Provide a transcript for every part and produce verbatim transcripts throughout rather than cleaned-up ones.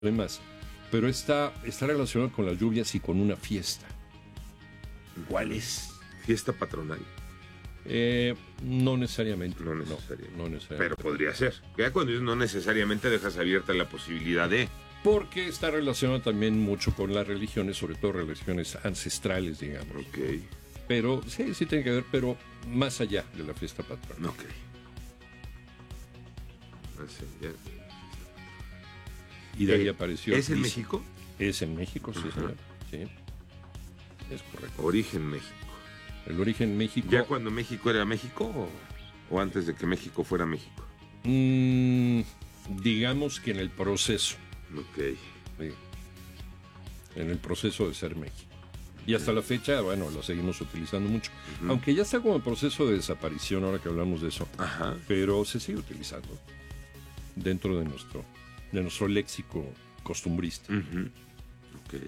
demás, pero está, está relacionado con las lluvias y con una fiesta. ¿Cuál es? Fiesta patronal. Eh, no necesariamente. No necesariamente. No, no necesariamente. Pero podría ser. Ya cuando no necesariamente dejas abierta la posibilidad de... Porque está relacionado también mucho con las religiones, sobre todo religiones ancestrales, digamos. Ok. Pero sí, sí tiene que ver, pero más allá de la fiesta patronal. Ok. Más allá. Y de ahí Eh, apareció. ¿Es en dice, México? Es en México, sí, Ajá. señor. Sí. Es correcto. Origen México. El origen México. ¿Ya cuando México era México o, o antes de que México fuera México? Mmm, digamos que en el proceso. Ok. Sí. En el proceso de ser México. Y hasta la fecha, bueno, lo seguimos utilizando mucho. Uh-huh. Aunque ya está como en proceso de desaparición, ahora que hablamos de eso. Ajá. Pero se sigue utilizando dentro de nuestro, de nuestro léxico costumbrista. Uh-huh. Ok.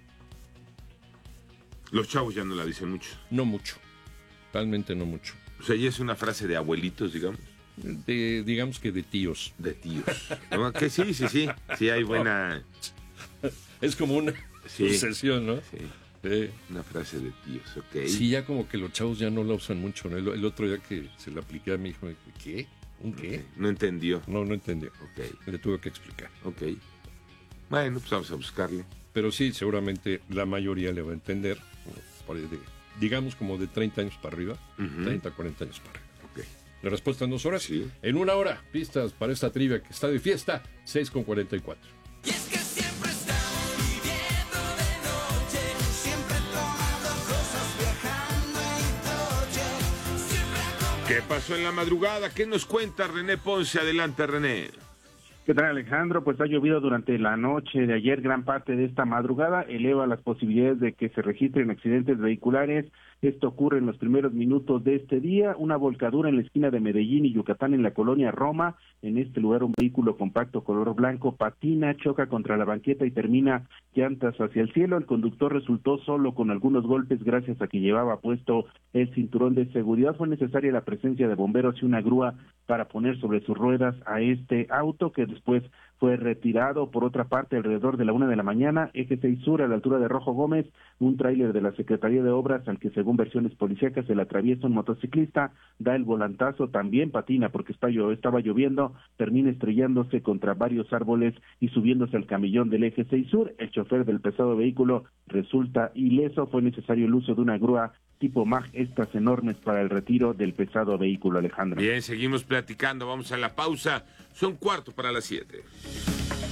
Los chavos ya no la dicen mucho. No mucho. Realmente no mucho. O sea, ya es una frase de abuelitos, digamos. De, digamos que de tíos. De tíos. ¿No? Que sí, sí, sí. Sí hay buena... Es como una sí. sucesión, ¿no? Sí. Eh, Una frase de tíos, ok. Sí, ya como que los chavos ya no la usan mucho, ¿no? El, el otro día que se la apliqué a mi hijo, me dijo, ¿qué? ¿Un qué? Okay. No entendió. No, no entendió. Ok. Le tuve que explicar. Ok. Bueno, pues vamos a buscarle. Pero sí, seguramente la mayoría le va a entender, por de, digamos como de treinta años para arriba, uh-huh. treinta, cuarenta años para arriba. Ok. La respuesta en dos horas. Sí. En una hora, pistas para esta trivia que está de fiesta, seis con cuarenta y cuatro. Y es que siempre estamos viviendo de noche, siempre tomando cosas, viajando en coche, siempre acompañado. ¿Qué pasó en la madrugada? ¿Qué nos cuenta René Ponce? Adelante, René. ¿Qué tal, Alejandro? Pues ha llovido durante la noche de ayer, gran parte de esta madrugada, eleva las posibilidades de que se registren accidentes vehiculares. Esto ocurre en los primeros minutos de este día, una volcadura en la esquina de Medellín y Yucatán en la colonia Roma. En este lugar un vehículo compacto color blanco patina, choca contra la banqueta y termina llantas hacia el cielo. El conductor resultó solo con algunos golpes gracias a que llevaba puesto el cinturón de seguridad. Fue necesaria la presencia de bomberos y una grúa para poner sobre sus ruedas a este auto, que después fue retirado. Por otra parte, alrededor de la una de la mañana, eje seis Sur, a la altura de Rojo Gómez, un tráiler de la Secretaría de Obras, al que según versiones policíacas se le atraviesa un motociclista, da el volantazo, también patina porque está, estaba lloviendo, termina estrellándose contra varios árboles y subiéndose al camellón del eje seis Sur. El chofer del pesado vehículo resulta ileso. Fue necesario el uso de una grúa tipo M A G, estas enormes, para el retiro del pesado vehículo, Alejandro. Bien, seguimos platicando, vamos a la pausa. Son cuarto para las siete.